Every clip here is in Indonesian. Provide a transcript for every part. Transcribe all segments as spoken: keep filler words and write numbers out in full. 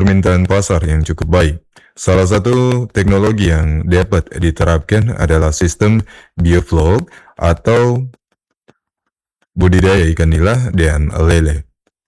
permintaan pasar yang cukup baik. Salah satu teknologi yang dapat diterapkan adalah sistem bioflok atau budidaya ikan nila dan lele.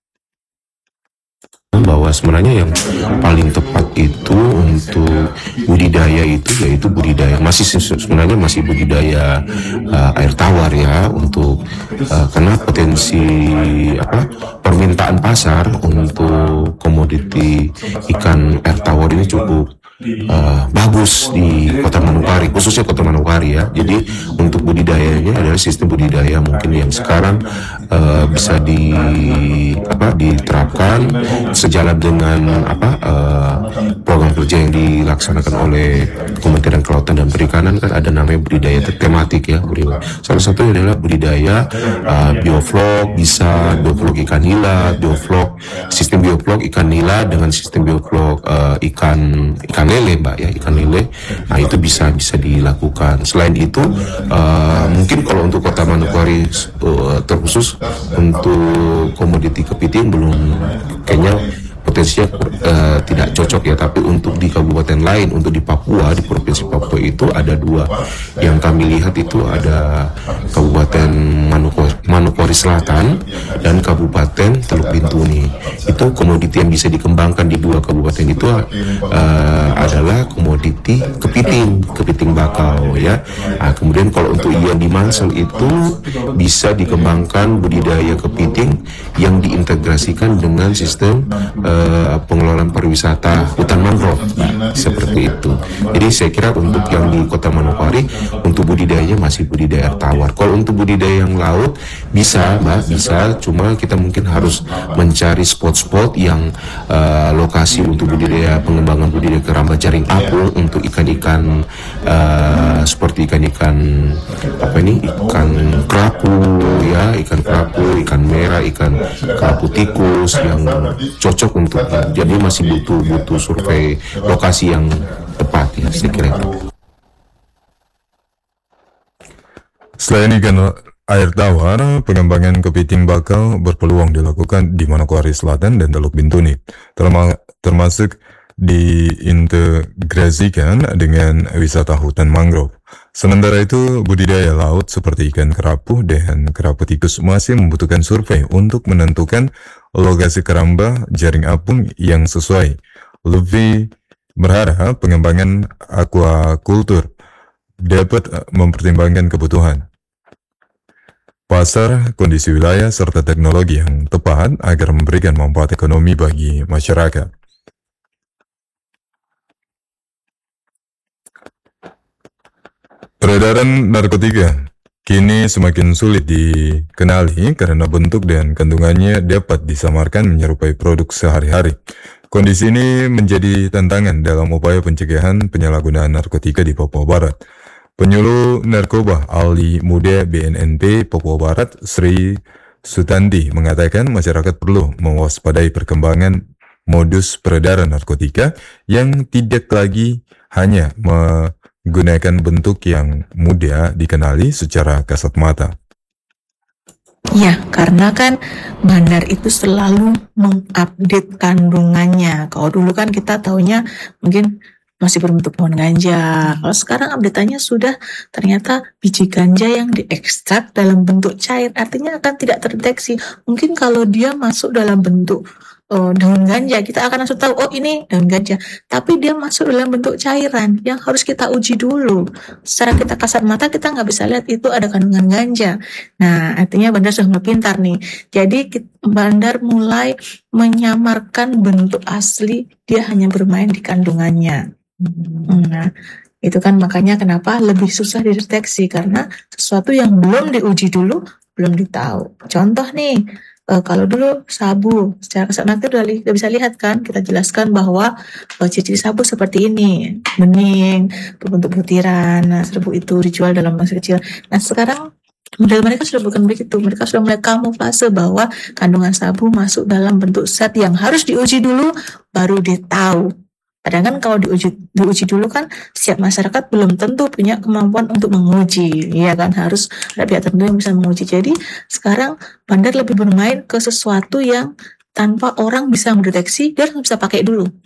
Bahwa sebenarnya yang paling tepat itu untuk budidaya itu yaitu budidaya masih sebenarnya masih budidaya uh, air tawar ya untuk uh, karena potensi apa permintaan pasar untuk komoditi ikan air tawar ini cukup Uh, bagus di Kota Manokwari, khususnya Kota Manokwari ya. Jadi untuk budidayanya adalah sistem budidaya mungkin yang sekarang uh, bisa di apa diterapkan sejalan dengan apa uh, program kerja yang dilaksanakan oleh Kementerian Kelautan dan Perikanan. Kan ada namanya budidaya tematik ya. Salah satunya adalah budidaya uh, bioflok, bisa bioflok ikan nila, bioflok sistem bioflok ikan nila dengan sistem bioflok uh, ikan ikan lele mbak ya, ikan lele. Nah itu bisa bisa dilakukan. Selain itu uh, mungkin kalau untuk Kota Manokwari uh, terkhusus untuk komoditi kepiting belum kayaknya potensinya uh, tidak cocok ya, tapi untuk di kabupaten lain, untuk di Papua, di provinsi Papua itu ada dua yang kami lihat, itu ada Kabupaten Manokwari, Manokwari Selatan dan Kabupaten Teluk Bintuni. Itu komoditi yang bisa dikembangkan di dua kabupaten itu uh, adalah komoditi kepiting, kepiting bakau ya. Nah, kemudian kalau untuk ikan di Mansel itu bisa dikembangkan budidaya kepiting yang diintegrasikan dengan sistem uh, pengelolaan pariwisata hutan mangrove, nah, seperti itu. Jadi saya kira untuk yang di Kota Manokwari untuk budidayanya masih budidaya air tawar. Kalau untuk budidaya yang laut bisa, mbak, bisa. Cuma kita mungkin harus mencari spot-spot yang uh, lokasi untuk budidaya pengembangan budidaya keramba jaring apung untuk ikan-ikan uh, seperti ikan-ikan apa ini ikan kerapu ya, ikan kerapu, ikan merah, ikan kerapu tikus yang cocok untuk jadi masih butuh butuh survei lokasi yang tepat ya, saya kira itu. Selain ikan air tawar, pengembangan kepiting bakau berpeluang dilakukan di Manokwari Selatan dan Teluk Bintuni, termasuk diintegrasikan dengan wisata hutan mangrove. Sementara itu, budidaya laut seperti ikan kerapu dan kerapu tikus masih membutuhkan survei untuk menentukan lokasi keramba jaring apung yang sesuai. Lutfi berharap pengembangan aquaculture dapat mempertimbangkan kebutuhan pasar, kondisi wilayah, serta teknologi yang tepat agar memberikan manfaat ekonomi bagi masyarakat. Peredaran narkotika kini semakin sulit dikenali karena bentuk dan kandungannya dapat disamarkan menyerupai produk sehari-hari. Kondisi ini menjadi tantangan dalam upaya pencegahan penyalahgunaan narkotika di Papua Barat. Penyuluh Narkoba Ahli Muda B N N P Papua Barat, Sri Sutanti, mengatakan masyarakat perlu mewaspadai perkembangan modus peredaran narkotika yang tidak lagi hanya menggunakan bentuk yang mudah dikenali secara kasat mata. Ya, karena kan bandar itu selalu mengupdate kandungannya. Kalau dulu kan kita taunya mungkin masih berbentuk pohon ganja. Kalau sekarang update-nya sudah ternyata biji ganja yang diekstrak dalam bentuk cair, artinya akan tidak terdeteksi. Mungkin kalau dia masuk dalam bentuk oh, daun ganja, kita akan langsung tahu, oh ini daun ganja. Tapi dia masuk dalam bentuk cairan yang harus kita uji dulu. Secara kita kasat mata kita nggak bisa lihat itu ada kandungan ganja. Nah, artinya bandar sudah mulai pintar nih. Jadi bandar mulai menyamarkan bentuk asli, dia hanya bermain di kandungannya. Nah, itu kan makanya kenapa lebih susah dideteksi, karena sesuatu yang belum diuji dulu, belum ditahu. Contoh nih, Uh, kalau dulu sabu, secara kasat mata udah, li- udah bisa lihat kan, kita jelaskan bahwa uh, ciri-ciri sabu seperti ini, bening, berbentuk butiran, nah serbuk itu dijual dalam masa kecil. Nah sekarang model mereka sudah bukan begitu, mereka sudah mulai kamuflase bahwa kandungan sabu masuk dalam bentuk zat yang harus diuji dulu, baru ditahu. Padahal kan kalau diuji, diuji dulu kan setiap masyarakat belum tentu punya kemampuan untuk menguji, ya kan, harus ada pihak tertentu yang bisa menguji. Jadi sekarang bandar lebih bermain ke sesuatu yang tanpa orang bisa mendeteksi, dia harus bisa pakai dulu.